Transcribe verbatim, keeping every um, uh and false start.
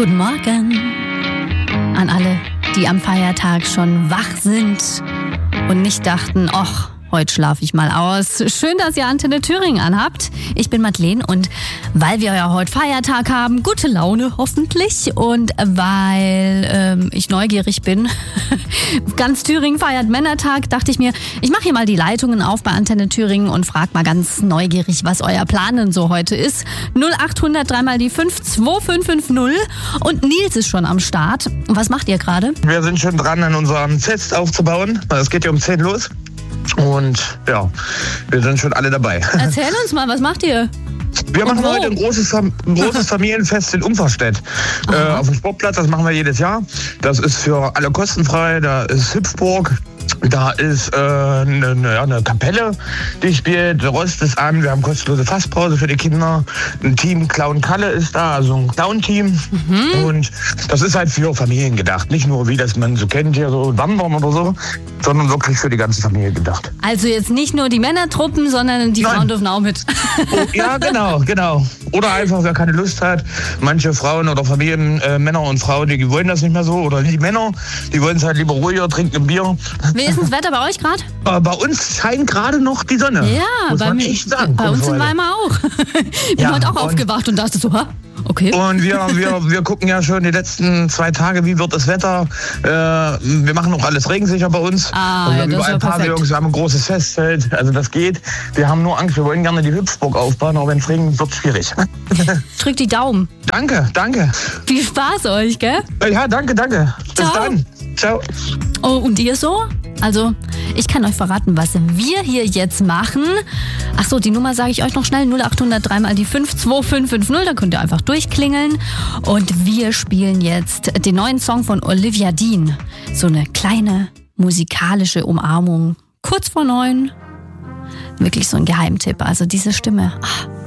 Guten Morgen an alle, die am Feiertag schon wach sind und nicht dachten, ach, heute schlafe ich mal aus. Schön, dass ihr Antenne Thüringen anhabt. Ich bin Madeleine und weil wir ja heute Feiertag haben, gute Laune hoffentlich und weil ähm, ich neugierig bin, ganz Thüringen feiert Männertag, dachte ich mir, ich mache hier mal die Leitungen auf bei Antenne Thüringen und frage mal ganz neugierig, was euer Plan denn so heute ist. null achthundert drei mal die fünf zwei fünf fünf null und Nils ist schon am Start. Was macht ihr gerade? Wir sind schon dran, an unserem Fest aufzubauen. Es geht ja um zehn los. Und ja, wir sind schon alle dabei. Erzähl uns mal, was macht ihr? Wir machen heute ein großes, ein großes Familienfest in Umferstedt. Äh, auf dem Sportplatz, das machen wir jedes Jahr. Das ist für alle kostenfrei. Da ist Hüpfburg. Da ist äh, eine, eine Kapelle, die spielt, der Rost ist an, wir haben kostenlose Fastpause für die Kinder. Ein Team Clown Kalle ist da, also ein Clown-Team. Mhm. Und das ist halt für Familien gedacht. Nicht nur, wie das man so kennt, hier so Wandern oder so, sondern wirklich für die ganze Familie gedacht. Also jetzt nicht nur die Männertruppen, sondern die Nein. Frauen dürfen auch mit. Oh, ja, genau, genau. Oder einfach, wer keine Lust hat. Manche Frauen oder Familien, äh, Männer und Frauen, die wollen das nicht mehr so. Oder die Männer, die wollen es halt lieber ruhiger, trinken ein Bier. Wie ist das Wetter bei euch gerade? Äh, bei uns scheint gerade noch die Sonne. Ja, muss bei, man mir, echt sagen, bei uns in Weimar auch. Ich bin ja, heute auch aufgewacht und dachte so, ha? Okay. Und wir, wir, wir gucken ja schon die letzten zwei Tage, wie wird das Wetter. Äh, wir machen auch alles regensicher bei uns. Ah, und wir ja, haben das überall ist ja Pavillons, wir haben ein großes Festfeld. Also das geht. Wir haben nur Angst, wir wollen gerne die Hüpfburg aufbauen, aber wenn es regnet, wird es schwierig. Drückt die Daumen. Danke, danke. Viel Spaß euch, gell? Ja, danke, danke. Bis Ciao. dann. Ciao. Oh, und ihr so? Also, ich kann euch verraten, was wir hier jetzt machen. Ach so, die Nummer sage ich euch noch schnell. null achthundert drei mal die fünf zwei fünf fünf null. Da könnt ihr einfach durchklingeln. Und wir spielen jetzt den neuen Song von Olivia Dean. So eine kleine musikalische Umarmung. Kurz vor neun. Wirklich so ein Geheimtipp. Also diese Stimme. Ah.